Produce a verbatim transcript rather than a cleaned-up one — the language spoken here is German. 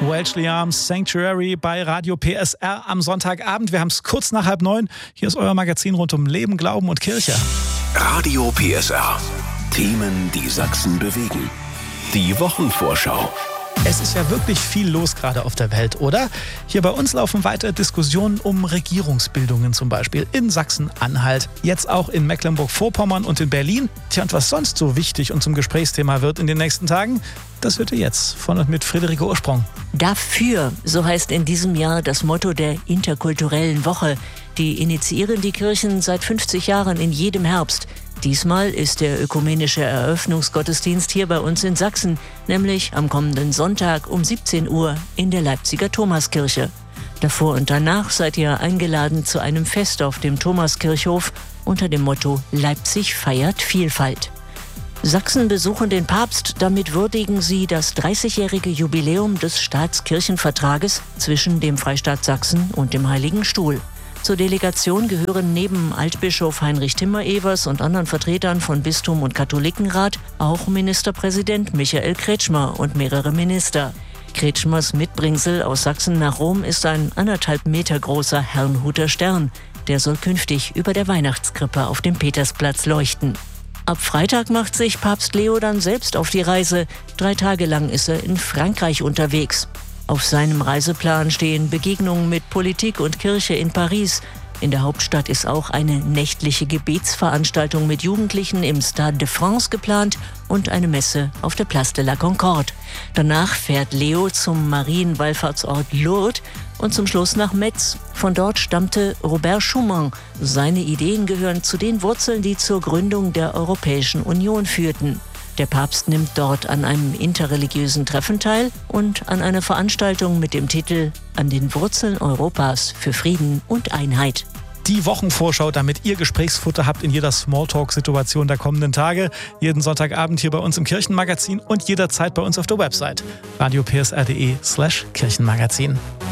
Welshly Arms, Sanctuary bei Radio P S R am Sonntagabend. Wir haben es kurz nach halb neun. Hier ist euer Magazin rund um Leben, Glauben und Kirche. Radio P S R. Themen, die Sachsen bewegen. Die Wochenvorschau. Es ist ja wirklich viel los gerade auf der Welt, oder? Hier bei uns laufen weitere Diskussionen um Regierungsbildungen zum Beispiel in Sachsen-Anhalt, jetzt auch in Mecklenburg-Vorpommern und in Berlin. Tja, und was sonst so wichtig und zum Gesprächsthema wird in den nächsten Tagen, das hört ihr jetzt von und mit Friederike Ursprung. Dafür, so heißt in diesem Jahr das Motto der interkulturellen Woche. Die initiieren die Kirchen seit fünfzig Jahren in jedem Herbst. Diesmal ist der ökumenische Eröffnungsgottesdienst hier bei uns in Sachsen, nämlich am kommenden Sonntag um siebzehn Uhr in der Leipziger Thomaskirche. Davor und danach seid ihr eingeladen zu einem Fest auf dem Thomaskirchhof unter dem Motto Leipzig feiert Vielfalt. Sachsen besuchen den Papst, damit würdigen sie das dreißigjährige Jubiläum des Staatskirchenvertrages zwischen dem Freistaat Sachsen und dem Heiligen Stuhl. Zur Delegation gehören neben Altbischof Heinrich Timmer-Evers und anderen Vertretern von Bistum und Katholikenrat auch Ministerpräsident Michael Kretschmer und mehrere Minister. Kretschmers Mitbringsel aus Sachsen nach Rom ist ein anderthalb Meter großer Herrnhuter Stern. Der soll künftig über der Weihnachtskrippe auf dem Petersplatz leuchten. Ab Freitag macht sich Papst Leo dann selbst auf die Reise. Drei Tage lang ist er in Frankreich unterwegs. Auf seinem Reiseplan stehen Begegnungen mit Politik und Kirche in Paris. In der Hauptstadt ist auch eine nächtliche Gebetsveranstaltung mit Jugendlichen im Stade de France geplant und eine Messe auf der Place de la Concorde. Danach fährt Leo zum Marienwallfahrtsort Lourdes und zum Schluss nach Metz. Von dort stammte Robert Schuman. Seine Ideen gehören zu den Wurzeln, die zur Gründung der Europäischen Union führten. Der Papst nimmt dort an einem interreligiösen Treffen teil und an einer Veranstaltung mit dem Titel »An den Wurzeln Europas für Frieden und Einheit«. Die Wochenvorschau, damit ihr Gesprächsfutter habt in jeder Smalltalk-Situation der kommenden Tage. Jeden Sonntagabend hier bei uns im Kirchenmagazin und jederzeit bei uns auf der Website radio p s r punkt d e slash Kirchenmagazin.